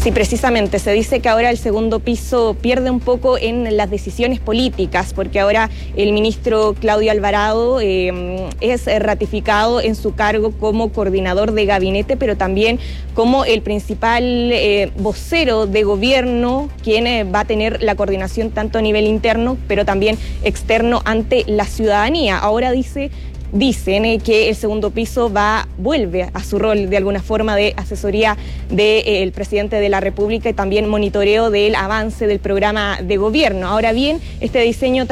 Sí, precisamente, se dice que ahora el segundo piso pierde un poco en las decisiones políticas, porque ahora el ministro Claudio Alvarado es ratificado en su cargo como coordinador de gabinete, pero también como el principal vocero de gobierno, quien va a tener la coordinación tanto a nivel interno, pero también externo ante la ciudadanía. Ahora dicen que el segundo piso vuelve a su rol de alguna forma de asesoría del presidente de la República y también monitoreo del avance del programa de gobierno. Ahora bien, este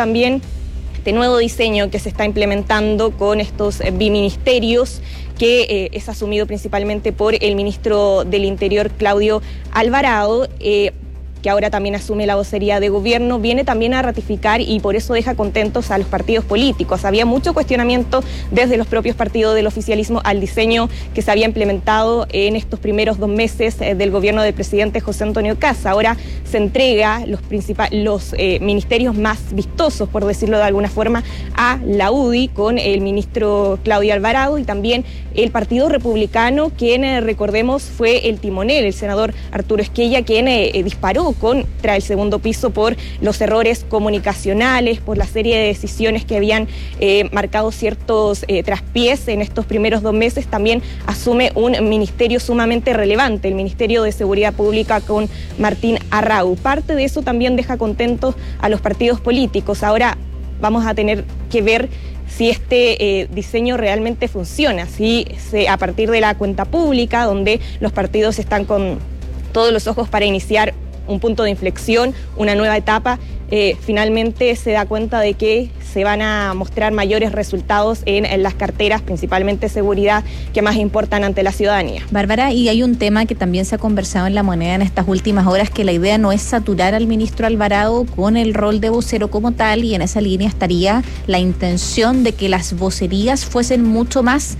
nuevo diseño que se está implementando con estos biministerios, que es asumido principalmente por el ministro del Interior, Claudio Alvarado, que ahora también asume la vocería de gobierno, viene también a ratificar y por eso deja contentos a los partidos políticos. Había mucho cuestionamiento desde los propios partidos del oficialismo al diseño que se había implementado en estos primeros 2 meses del gobierno del presidente José Antonio Kast. Ahora se entrega los ministerios más vistosos, por decirlo de alguna forma, a la UDI con el ministro Claudio Alvarado y también el Partido Republicano, quien recordemos fue el timonel, el senador Arturo Esquella, quien disparó contra el segundo piso por los errores comunicacionales, por la serie de decisiones que habían marcado ciertos traspiés en estos primeros 2 meses. También asume un ministerio sumamente relevante, el Ministerio de Seguridad Pública con Martín Arrau. Parte de eso también deja contentos a los partidos políticos. Ahora vamos a tener que ver si este diseño realmente funciona, si a partir de la cuenta pública, donde los partidos están con todos los ojos para iniciar un punto de inflexión, una nueva etapa, finalmente se da cuenta de que se van a mostrar mayores resultados en las carteras, principalmente seguridad, que más importan ante la ciudadanía. Bárbara, y hay un tema que también se ha conversado en La Moneda en estas últimas horas, que la idea no es saturar al ministro Alvarado con el rol de vocero como tal, y en esa línea estaría la intención de que las vocerías fuesen mucho más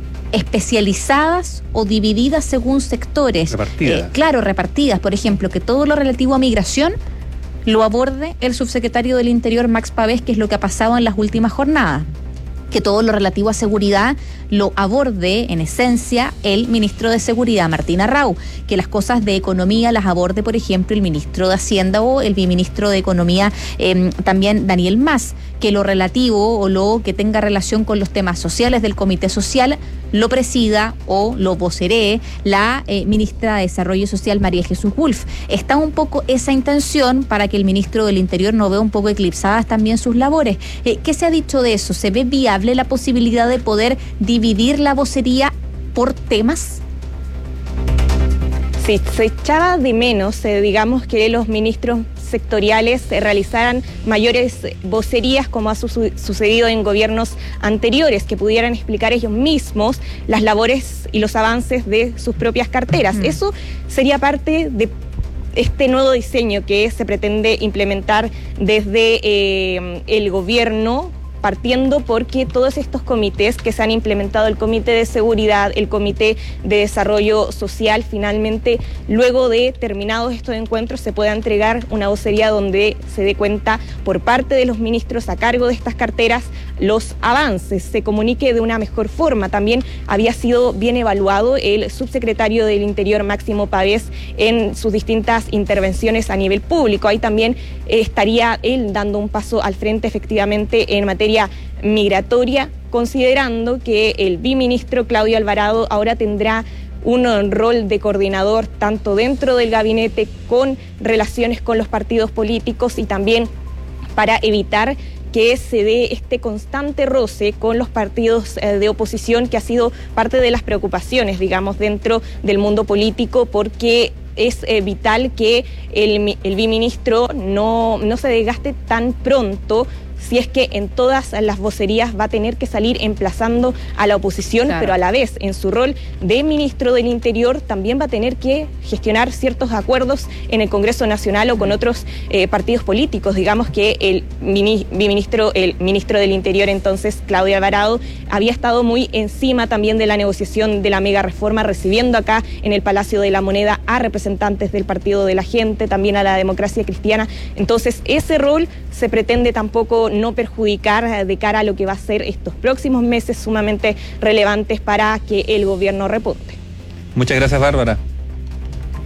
especializadas o divididas según sectores. Repartidas. Repartidas. Por ejemplo, que todo lo relativo a migración lo aborde el subsecretario del Interior, Max Pavés, que es lo que ha pasado en las últimas jornadas. Que todo lo relativo a seguridad lo aborde, en esencia, el ministro de Seguridad, Martín Arrau. Que las cosas de economía las aborde, por ejemplo, el ministro de Hacienda o el viceministro de Economía, también Daniel Mas. Que lo relativo o lo que tenga relación con los temas sociales del Comité Social lo presida o lo voceree la ministra de Desarrollo Social, María Jesús Wolf. Está un poco esa intención para que el ministro del Interior no vea un poco eclipsadas también sus labores. ¿Qué se ha dicho de eso? ¿Se ve viable la posibilidad de poder dividir la vocería por temas? Sí, se echaba de menos, digamos, que los ministros sectoriales realizaran mayores vocerías, como ha sucedido en gobiernos anteriores, que pudieran explicar ellos mismos las labores y los avances de sus propias carteras. Eso sería parte de este nuevo diseño que se pretende implementar desde el gobierno, partiendo porque todos estos comités que se han implementado, el Comité de Seguridad, el Comité de Desarrollo Social, finalmente, luego de terminados estos encuentros, se pueda entregar una vocería donde se dé cuenta por parte de los ministros a cargo de estas carteras los avances, se comunique de una mejor forma. También había sido bien evaluado el subsecretario del Interior, Máximo Pavés, en sus distintas intervenciones a nivel público. Ahí también estaría él dando un paso al frente efectivamente en materia migratoria, considerando que el viceministro Claudio Alvarado ahora tendrá un rol de coordinador tanto dentro del gabinete con relaciones con los partidos políticos y también para evitar que se dé este constante roce con los partidos de oposición, que ha sido parte de las preocupaciones, digamos, dentro del mundo político, porque es vital que el viceministro no se desgaste tan pronto, si es que en todas las vocerías va a tener que salir emplazando a la oposición, claro, pero a la vez, en su rol de ministro del Interior, también va a tener que gestionar ciertos acuerdos en el Congreso Nacional o con otros partidos políticos. Digamos que el ministro del Interior, entonces, Claudio Alvarado, había estado muy encima también de la negociación de la mega reforma, recibiendo acá en el Palacio de la Moneda a representantes del Partido de la Gente, también a la Democracia Cristiana. Entonces, ese rol se pretende tampoco no perjudicar de cara a lo que va a ser estos próximos meses sumamente relevantes para que el gobierno repunte. Muchas gracias, Bárbara.